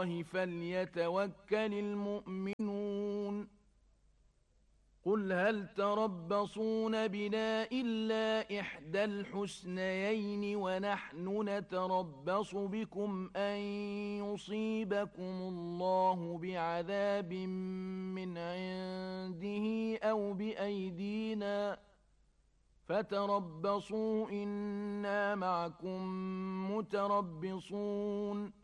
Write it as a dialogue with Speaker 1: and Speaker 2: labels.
Speaker 1: الله فليتوكل المؤمنون قل هل تربصون بنا إلا إحدى الحسنيين ونحن نتربص بكم أن يصيبكم الله بعذاب من عنده أو بأيدينا فتربصوا إنا معكم متربصون